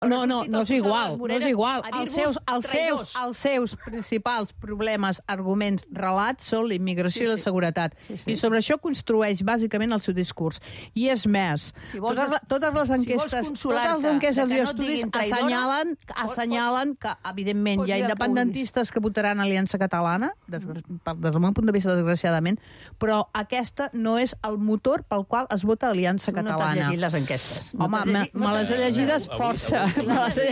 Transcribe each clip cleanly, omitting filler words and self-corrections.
No és igual. Els seus principals problemes, arguments, relats són la immigració i la seguretat. I sobre això construeix bàsicament el seu discurs. I és més, totes les enquestes i estudis assenyalen que, evidentment, hi ha independentistes que votaran Aliança Catalana, des del meu punt de vista, desgraciadament, però aquesta no és el motor pel qual es vota Aliança Catalana. No t'has llegit les enquestes. Home, me les he llegides força. Que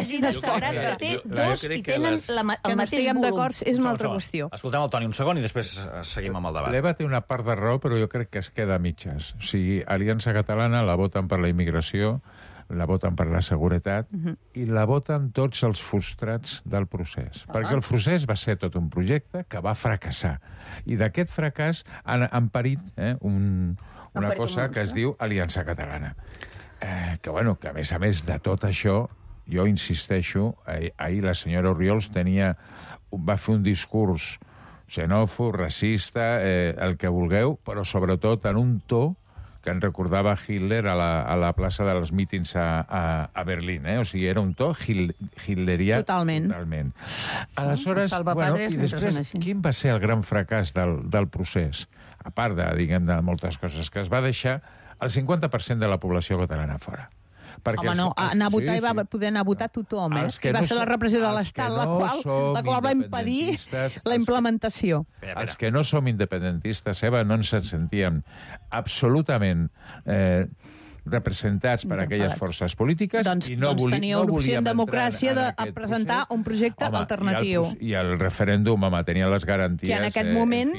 no estiguem d'acord és una altra qüestió. Escoltem el Toni un segon i després seguim amb el debat. L'Eva té una part de raó, però jo crec que es queda a mitges. O sigui, Aliança Catalana la voten per la immigració, la voten per la seguretat i la voten tots els frustrats del procés. Perquè el procés va ser tot un projecte que va fracassar. I d'aquest fracàs han parit una cosa que es diu Aliança Catalana. Que a més de tot això, jo insisteixo, ahir la senyora Orriols va fer un discurs xenòfob, racista, el que vulgueu, però sobretot en un to que en recordava Hitler a la plaça dels mítings a Berlín. O sigui, era un to hitlerià. Totalment. Aleshores, i després, quin va ser el gran fracàs del procés? A part de moltes coses que es va deixar el 50% de la població catalana fora. Home, no, anar a votar i va poder anar a votar tothom, que va ser la repressió de l'Estat, la qual va impedir la implementació. Els que no som independentistes, Eva, no ens sentíem absolutament representats per aquelles forces polítiques i no tenia l'opció en democràcia de presentar un projecte alternatiu. I el referèndum, tenia les garanties que en aquest moment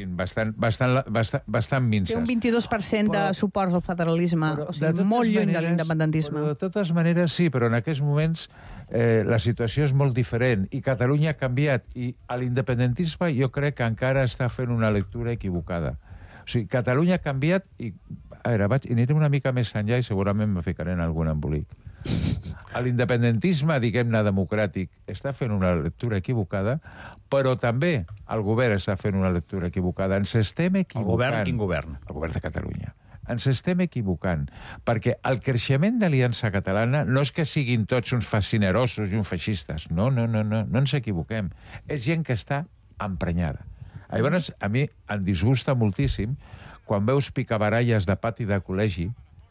bastant minces. Té un 22% de suports al federalisme, o sigui, molt lluny de l'independentisme. De totes maneres, sí, però en aquests moments la situació és molt diferent i Catalunya ha canviat i l'independentisme jo crec que encara està fent una lectura equivocada. O sigui, Catalunya ha canviat i aniré una mica més enllà i segurament me ficaré en algun embolic. L'independentisme, diguem-ne, democràtic, està fent una lectura equivocada, però també el govern està fent una lectura equivocada. Ens estem equivocant. El govern? Quin govern? El govern de Catalunya. Ens estem equivocant, perquè el creixement d'Aliança Catalana no és que siguin tots uns fascinerosos i uns feixistes. No ens equivoquem. És gent que està emprenyada. Llavors, a mi em disgusta moltíssim quan veus picabaralles de pati de col·legi,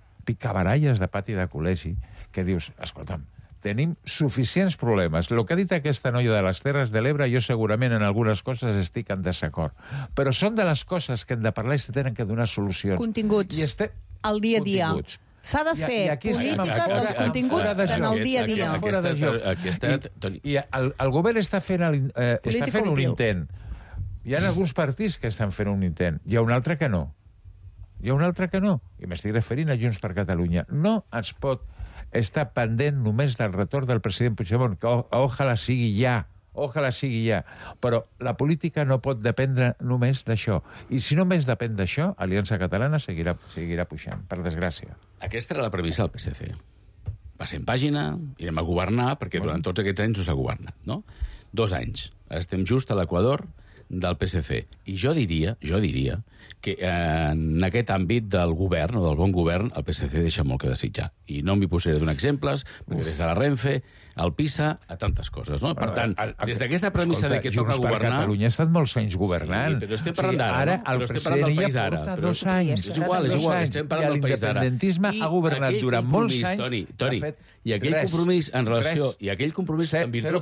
que dius, escolta'm, tenim suficients problemes. El que ha dit aquesta noia de les Terres de l'Ebre, jo segurament en algunes coses estic en desacord. Però són de les coses que hem de parlar i se tenen que donar solucions. Continguts. El dia a dia. S'ha de fer política dels continguts en el dia a dia. I el govern està fent un intent. Hi ha alguns partits que estan fent un intent. Hi ha un altre que no. I m'estic referint a Junts per Catalunya. No es pot estar pendent només del retorn del president Puigdemont, que ojalà sigui ja, però la política no pot dependre només d'això. I si només depèn d'això, Aliança Catalana seguirà pujant, per desgràcia. Aquesta era la premissa del PSC. Passem pàgina, irem a governar, perquè durant tots aquests anys no s'ha governat, no? 2 anys. Estem just a l'equador del PSC. I jo diria que en aquest àmbit del govern, o del bon govern, el PSC deixa molt que desitjar. I no m'hi posaré donar exemples, perquè des de la Renfe, el PISA, a tantes coses, no? Per tant, des d'aquesta premissa de que toca governar... Catalunya ha estat molts anys governant. Sí, però estem parlant d'ara, no? Però estem parlant del país d'ara. Dos anys. És igual, estem parlant del país d'ara. I l'independentisme ha governat durant molts anys. Toni, i aquell compromís en relació... I aquell compromís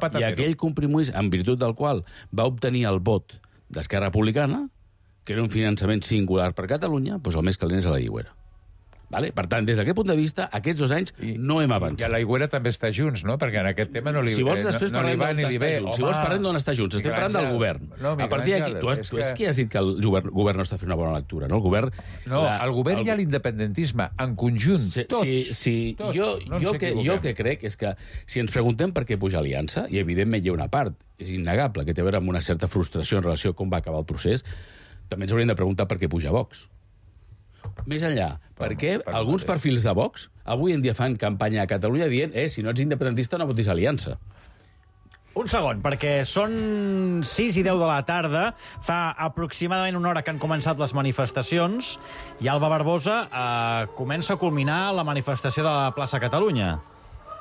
en virtut del qual va obtenir el vot d'Esquerra Republicana, que era un finançament singular per Catalunya, doncs el més calent és a l'Aigüera. Vale? Per tant, des d'aquest punt de vista, aquests 2 anys no hem avançat. I a l'Aigüera també està junts, no? Perquè en aquest tema no li va ni li ve. Si vols, després parlem d'on està junts. Si vols, parlem d'on està junts. Estem parlant del govern. A partir d'aquí, tu és qui has dit que el govern no està fent una bona lectura, no? El govern i l'independentisme, en conjunt, tots. Jo el que crec és que si ens preguntem per què puja Aliança, i evidentment hi ha una part, és innegable, que té a veure amb una certa frustració en relació a com va acabar el procés, també ens hauríem de preguntar per què puja Vox. Més enllà, per què alguns perfils de Vox avui en dia fan campanya a Catalunya dient si no ets independentista no votis Aliança? Un segon, perquè són 6 i 10 de la tarda, fa aproximadament una hora que han començat les manifestacions i Alba Barbosa comença a culminar la manifestació de la plaça Catalunya.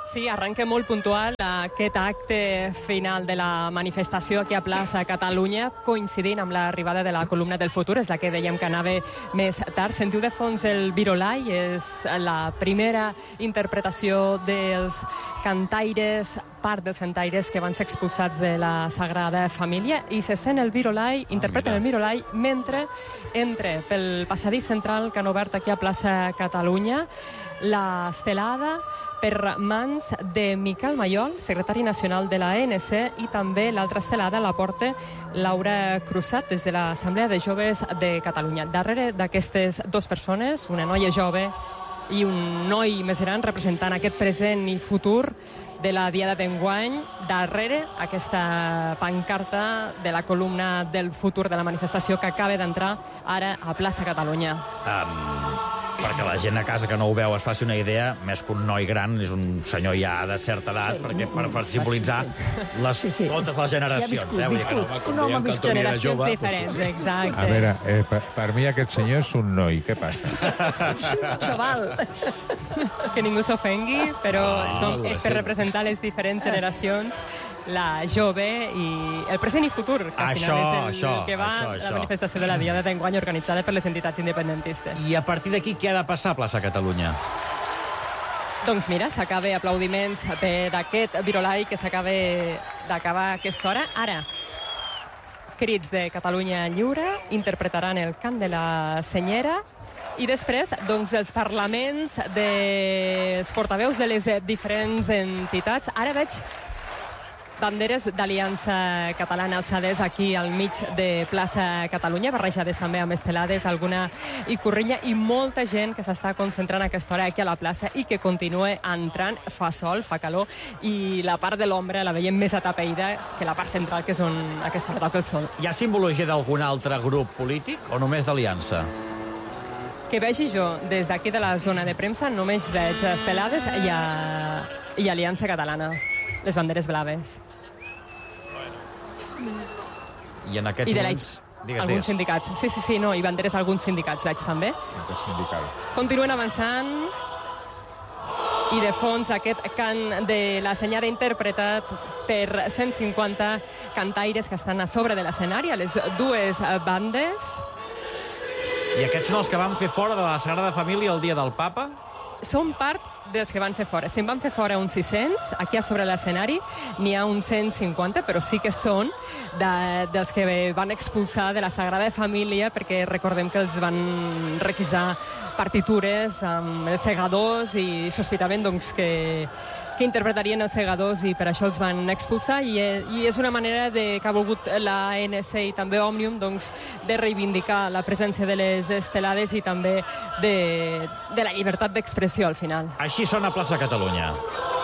Sí, arranca molt puntual aquest acte final de la manifestació aquí a plaça Catalunya, coincidint amb l'arribada de la columna del futur, és la que dèiem que anava més tard. Sentiu de fons el Virolai, és la primera interpretació dels cantaires, part dels cantaires que van ser expulsats de la Sagrada Família, i se sent el Virolai, interpreten el Virolai, mentre entra pel passadís central que han obert aquí a plaça Catalunya l'estelada per mans de Miquel Mayol, secretari nacional de l'ANC, i també l'altra estelada la porta Laura Crusat, des de l'Assemblea de Joves de Catalunya. Darrere d'aquestes dues persones, una noia jove i un noi més gran, representant aquest present i futur de la diada d'enguany, darrere aquesta pancarta de la columna del futur de la manifestació que acaba d'entrar ara a plaça Catalunya. Perquè la gent a casa que no ho veu es faci una idea, més que un noi gran, és un senyor ja de certa edat, perquè per simbolitzar totes les generacions. Un home amb generacions diferents, exacte. A veure, per mi aquest senyor és un noi, què passa? Xaval. Que ningú s'ofengui, però és per representar les diferents generacions, la jove i el present i futur, que al final és el que va la manifestació de la diada d'enguany organitzada per les entitats independentistes. I a partir d'aquí què ha de passar a plaça Catalunya? Doncs mira, s'acaba aplaudiments d'aquest Virolai que s'acaba d'acabar a aquesta hora. Ara, crits de Catalunya Lliure, interpretaran el cant de la senyera, i després, doncs, els parlaments dels portaveus de les diferents entitats. Ara veig banderes d'Aliança Catalana alçades aquí al mig de plaça Catalunya, barrejades també amb estelades, alguna ikurriña, i molta gent que s'està concentrant a aquesta hora aquí a la plaça i que continua entrant. Fa sol, fa calor, i la part de l'ombra la veiem més atapeïda que la part central, que és on aquesta hora toca el sol. Hi ha simbologia d'algun altre grup polític o només d'Aliança? Que vegi jo, des d'aquí de la zona de premsa, només veig estelades i Aliança Catalana, les banderes blaves. I en aquests moments... Alguns sindicats. Sí, no, i banderes d'alguns sindicats veig també. Continuen avançant, i de fons aquest cant de la senyora interpretat per 150 cantaires que estan a sobre de l'escenari, a les dues bandes. I aquests són els que van fer fora de la Sagrada Família el dia del Papa? Són part dels que van fer fora. Se'n van fer fora uns 600, aquí a sobre l'escenari n'hi ha uns 150, però sí que són dels que van expulsar de la Sagrada Família, perquè recordem que els van requisar partitures amb els segadors i sospitaven doncs, que interpretarien els segadors, i per això els van expulsar, i és una manera que ha volgut l'ANC i també Òmnium doncs, de reivindicar la presència de les estelades i també de la llibertat d'expressió al final. Així sona plaça Catalunya.